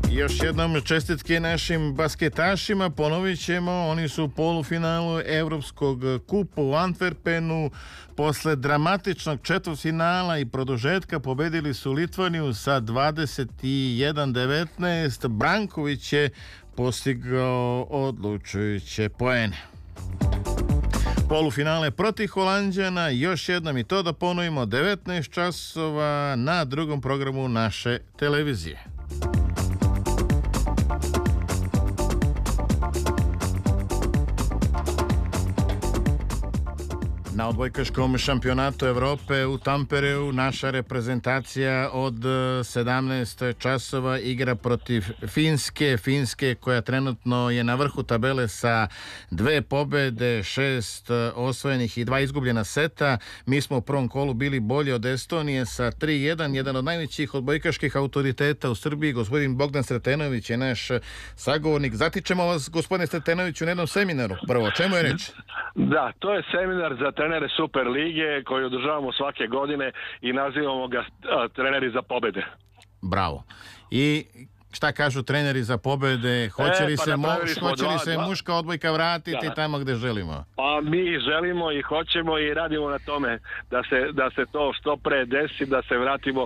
Još jednom čestitke našim basketašima, ponovit ćemo, oni su u polufinalu Evropskog kupa u Antwerpenu. Posle dramatičnog četvrtfinala i produžetka pobedili su Litvaniju sa 21-19. Branković je postigao odlučujuće poene. Polufinale protiv Holanđana, još jednom i to da ponovimo, 19 časova na drugom programu naše televizije. Na odbojkaškom šampionatu Evrope u Tampereu naša reprezentacija od 17 časova igra protiv Finske koja trenutno je na vrhu tabele sa 2 pobede, 6 osvojenih i 2 izgubljena seta. Mi smo u prvom kolu bili bolji od Estonije sa 3-1. Jedan od najvećih odbojkaških autoriteta u Srbiji, gospodin Bogdan Sretenović, je naš sagovornik. Zatičemo vas, gospodine Sretenoviću, na jednom seminaru. Prvo, o čemu je reč? Da, to je seminar za trenere Super lige koji održavamo svake godine i nazivamo ga treneri za pobede. Bravo. I šta kažu treneri za pobede? Hoće li se muška odbojka vratiti tamo gde želimo? Pa mi želimo i hoćemo i radimo na tome da se to što pre desi, da se vratimo,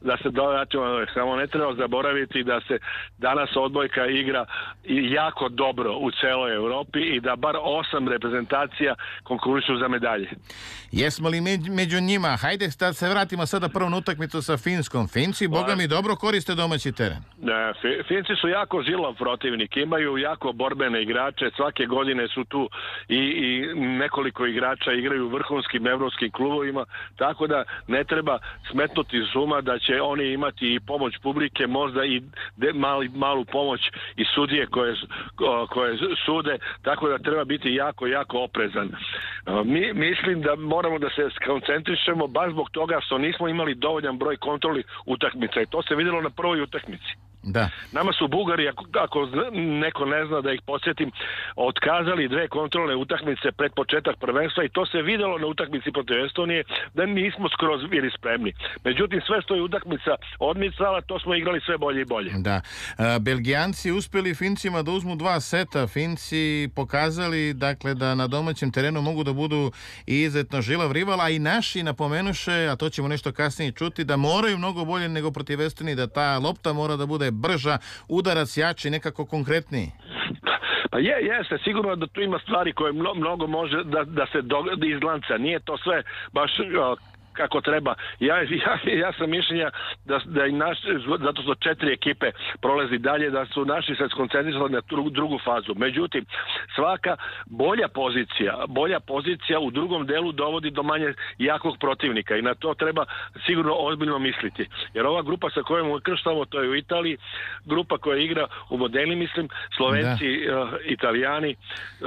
samo ne treba zaboraviti da se danas odbojka igra jako dobro u celoj Evropi i da bar 8 reprezentacija konkurišu za medalje. Jesmo li među njima? Hajde da se vratimo sada prvo na utakmicu sa Finskom. Finci, boga mi, dobro koriste domaći teren. Finci su jako žilav protivnik, imaju jako borbene igrače, svake godine su tu i nekoliko igrača igraju u vrhunskim evropskim klubovima, tako da ne treba smetnuti suma da će oni imati i pomoć publike, možda i malu pomoć i sudije koje sude, tako da treba biti jako, jako oprezan. Mislim da moramo da se skoncentrišemo baš zbog toga što nismo imali dovoljan broj kontrolnih utakmica i to se videlo na prvoj utakmici. Da. Nama su Bugari, ako neko ne zna da ih podsjetim, otkazali 2 kontrolne utakmice pred početak prvenstva i to se videlo na utakmici protiv Estonije da nismo skroz bili spremni. Međutim, sve što je utakmica odmicala, to smo igrali sve bolje i bolje. Da. Belgijanci uspeli Fincima da uzmu 2 seta. Finci pokazali da na domaćem terenu mogu da budu izuzetno žilav rival, a i naši napomenuše, a to ćemo nešto kasnije čuti, da moraju mnogo bolje nego protiv Estonije, da ta lopta mora da bude brža, udarac jači, nekako konkretniji. Pa jeste, sigurno da tu ima stvari koje mnogo može da se izlanca. Nije to sve baš kako treba. Ja sam mišljenja da i zato što 4 ekipe prolazi dalje, da su naši se skoncentrisali na drugu fazu. Međutim, svaka bolja pozicija u drugom delu dovodi do manje jakog protivnika i na to treba sigurno ozbiljno misliti. Jer ova grupa sa kojom ukrštamo, to je u Italiji, grupa koja igra u Modeni, mislim, Slovenci, Italijani,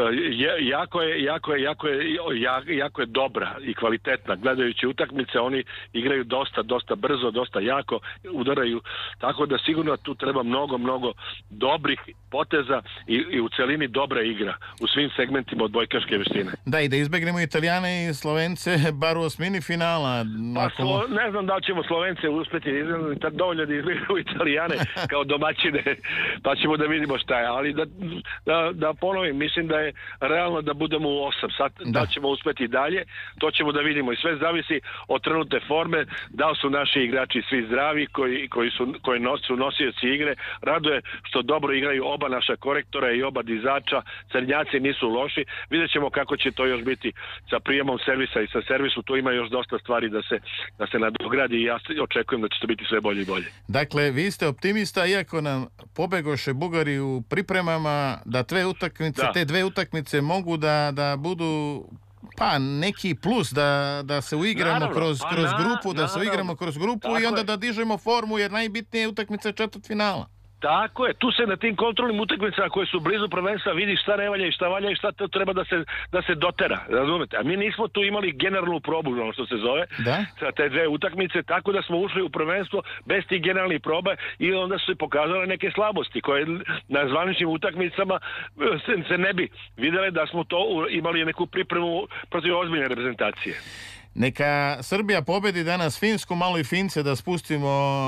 jako je dobra i kvalitetna. Gledajući utakmice, oni igraju dosta brzo, dosta jako, udaraju, tako da sigurno tu treba mnogo dobrih poteza i u celini dobra igra u svim segmentima odbojkaške veštine. Da, i da izbegnemo Italijane i Slovence bar u osmini finala. Ne znam da li ćemo Slovence uspeti, dovoljno da izbegnemo Italijane kao domaćine, pa ćemo da vidimo šta je, ali da ponovim, mislim da je realno da budemo u 8, sad da ćemo uspeti dalje, to ćemo da vidimo i sve zavisi od trenutne forme, da li su naši igrači svi zdravi koji su nosioci igre. Raduje što dobro igraju oba naša korektora i oba dizača, crnjaci nisu loši. Vidjet ćemo kako će to još biti sa prijemom servisa i sa servisu, tu ima još dosta stvari da se nadogradi i ja očekujem da će to biti sve bolje i bolje. Dakle, vi ste optimista, iako nam pobegoše Bugari u pripremama, da te 2 utakmice mogu da budu neki plus, da se uigramo kroz grupu, i onda da dižemo formu, jer najbitnije je utakmica četvrtfinala. Tako je, tu se na tim kontrolnim utakmicama koje su blizu prvenstva vidi šta ne valja i šta valja i šta to treba da se dotera, razumete? A mi nismo tu imali generalnu probu, ono što se zove, sa te 2 utakmice, tako da smo ušli u prvenstvo bez tih generalnih proba i onda su se pokazale neke slabosti koje na zvaničnim utakmicama se ne bi videle da smo to imali neku pripremu protiv ozbiljne reprezentacije. Neka Srbija pobedi danas Finsku, malo i Fince da spustimo